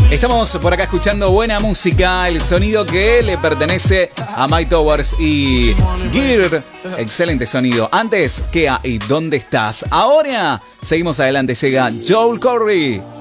Estamos por acá escuchando buena música, el sonido que le pertenece a Mike Towers y Gear. Excelente sonido. Antes, ¿qué hay? ¿Dónde estás? Ahora, seguimos adelante. Llega Joel Corry.